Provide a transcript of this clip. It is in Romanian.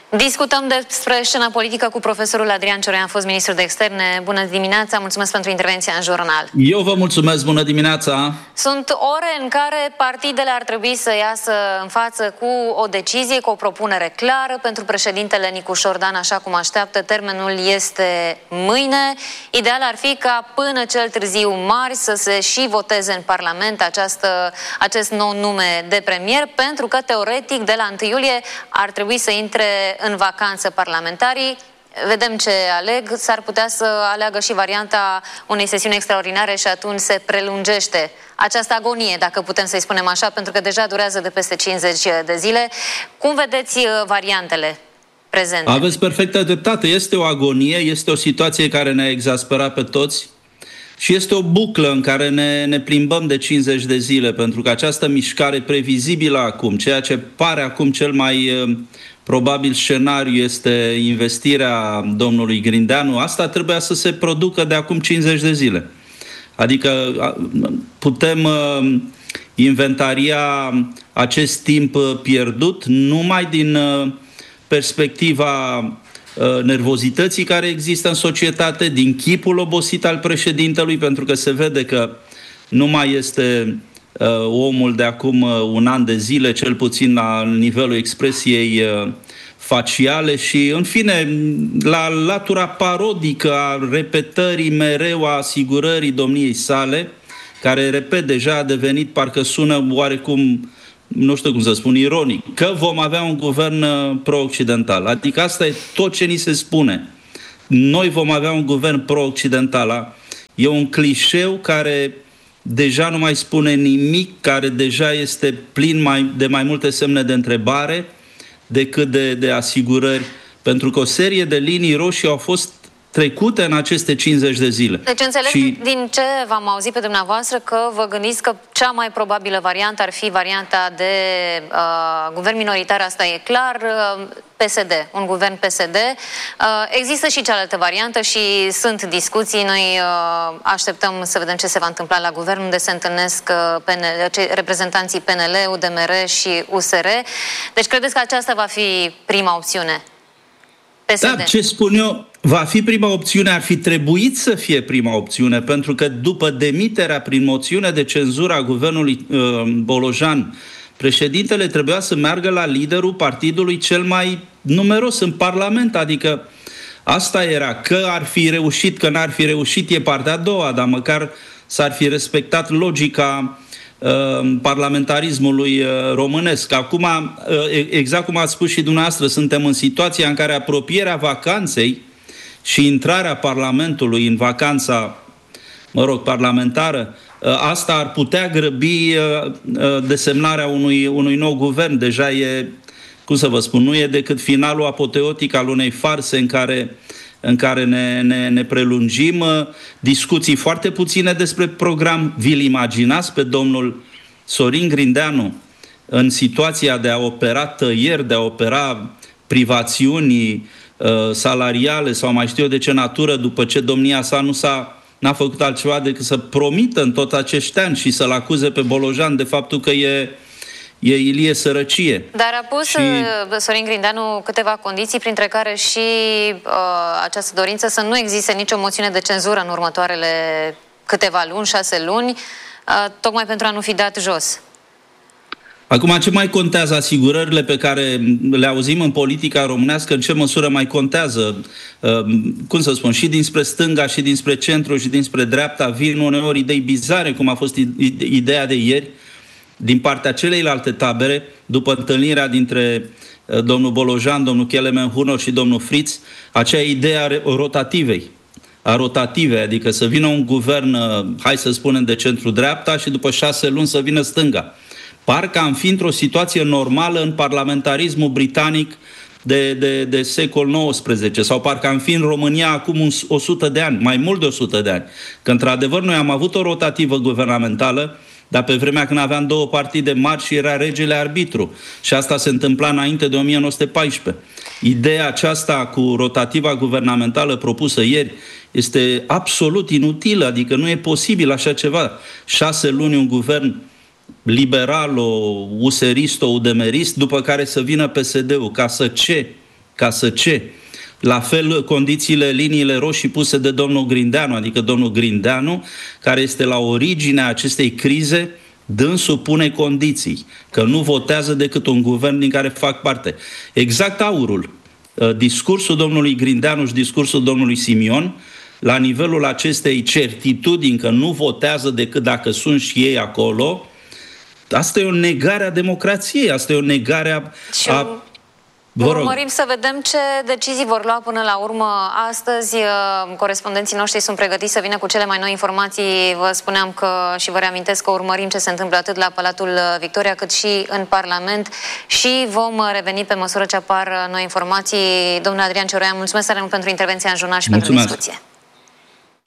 Discutăm despre scena politică cu profesorul Adrian Cioroian, fost ministru de externe. Bună dimineața, mulțumesc pentru intervenția în jurnal. Eu vă mulțumesc, bună dimineața. Sunt ore în care partidele ar trebui să iasă în față cu o decizie, cu o propunere clară pentru președintele Nicu Șordan, așa cum așteaptă. Termenul este mâine. Ideal ar fi ca până cel târziu marți să se și voteze în Parlament acest nou nume de premier, pentru că teoretic de la 1 iulie ar trebui să intre în vacanță parlamentarii. Vedem ce aleg. S-ar putea să aleagă și varianta unei sesiuni extraordinare și atunci se prelungește această agonie, dacă putem să-i spunem așa, pentru că deja durează de peste 50 de zile. Cum vedeți variantele prezente? Aveți perfectă dreptate. Este o agonie, este o situație care ne-a exasperat pe toți și este o buclă în care ne plimbăm de 50 de zile, pentru că această mișcare previzibilă acum, ceea ce pare acum cel mai probabil scenariu este investirea domnului Grindeanu, asta trebuia să se producă de acum 50 de zile. Adică putem inventaria acest timp pierdut numai din perspectiva nervozității care există în societate, din chipul obosit al președintelui, pentru că se vede că nu mai este omul de acum un an de zile, cel puțin la nivelul expresiei faciale și, în fine, la latura parodică a repetării mereu a asigurării domniei sale, care, repet, deja a devenit, parcă sună oarecum, nu știu cum să spun, ironic, că vom avea un guvern pro-occidental. Adică asta e tot ce ni se spune. Noi vom avea un guvern pro-occidental. E un clișeu care deja nu mai spune nimic, care deja este plin de mai multe semne de întrebare decât de asigurări, pentru că o serie de linii roșii au fost trecute în aceste 50 de zile. Deci înțeleg din ce v-am auzit pe dumneavoastră că vă gândiți că cea mai probabilă variantă ar fi varianta de guvern minoritar, asta e clar, PSD, un guvern PSD. Există și cealaltă variantă și sunt discuții. Noi așteptăm să vedem ce se va întâmpla la guvern, unde se întâlnesc reprezentanții PNL, UDMR și USR. Deci credeți că aceasta va fi prima opțiune? PSD. Da, ce spun eu, va fi prima opțiune, ar fi trebuit să fie prima opțiune, pentru că după demiterea prin moțiune de cenzură a guvernului Bolojan, președintele trebuia să meargă la liderul partidului cel mai numeros în Parlament, adică asta era. Că ar fi reușit, că n-ar fi reușit, e partea a doua, dar măcar s-ar fi respectat logica parlamentarismului românesc. Acum, exact cum ați spus și dumneavoastră, suntem în situația în care apropierea vacanței și intrarea Parlamentului în vacanța, parlamentară, asta ar putea grăbi desemnarea unui nou guvern. Deja e, cum să vă spun, nu e decât finalul apoteotic al unei farse în care ne prelungim, discuții foarte puține despre program. Vi-l imaginați pe domnul Sorin Grindeanu în situația de a opera tăieri, de a opera privațiuni salariale sau mai știu eu de ce natură, după ce domnia sa n-a făcut altceva decât să promită în tot acești ani și să-l acuze pe Bolojan de faptul că e Ilie sărăcie. Dar a pus Sorin Grindeanu câteva condiții, printre care și această dorință să nu existe nicio moțiune de cenzură în următoarele câteva luni, 6 luni, tocmai pentru a nu fi dat jos. Acum, ce mai contează? Asigurările pe care le auzim în politica românească, în ce măsură mai contează? Cum să spun, și dinspre stânga, și dinspre centru, și dinspre dreapta vin uneori idei bizare, cum a fost ideea de ieri, din partea celeilalte tabere, după întâlnirea dintre domnul Bolojan, domnul Kelemen-Hurno și domnul Fritz, acea idee a rotativei, adică să vină un guvern, hai să spunem, de centru-dreapta și după 6 luni să vină stânga. Parcă am fi într-o situație normală în parlamentarismul britanic de secol XIX, sau parcă am fi în România acum 100 de ani, mai mult de 100 de ani. Că într-adevăr noi am avut o rotativă guvernamentală, dar pe vremea când aveam 2 partide mari și era regele arbitru. Și asta se întâmpla înainte de 1914. Ideea aceasta cu rotativa guvernamentală propusă ieri este absolut inutilă, adică nu e posibil așa ceva. 6 luni un guvern liberal, userist, udmrist, după care să vină PSD-ul. Ca să ce? Ca să ce? La fel, condițiile, liniile roșii puse de domnul Grindeanu, adică domnul Grindeanu, care este la originea acestei crize, dânsul pune condiții, că nu votează decât un guvern din care fac parte. Exact aurul. Discursul domnului Grindeanu și discursul domnului Simion, la nivelul acestei certitudini că nu votează decât dacă sunt și ei acolo, asta e o negare a democrației, asta e o negare a urmărim să vedem ce decizii vor lua până la urmă astăzi. Corespondenții noștri sunt pregătiți să vină cu cele mai noi informații. Vă spuneam că și vă reamintesc că urmărim ce se întâmplă atât la Palatul Victoria cât și în Parlament și vom reveni pe măsură ce apar noi informații. Domnule Adrian Cioroian, mulțumesc tare mult pentru intervenția în jurnal și pentru discuție.